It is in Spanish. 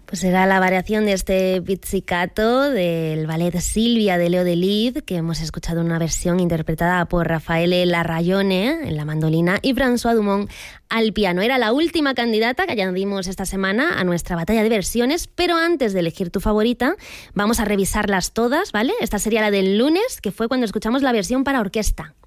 Pues era la variación de este pizzicato del ballet Silvia de Leo Delibes, que hemos escuchado en una versión interpretada por Raffaele Larrayone en la mandolina y François Dumont al piano. Era la última candidata que añadimos esta semana a nuestra batalla de versiones, pero antes de elegir tu favorita, vamos a revisarlas todas, ¿vale? Esta sería la del lunes, que fue cuando escuchamos la versión para orquesta.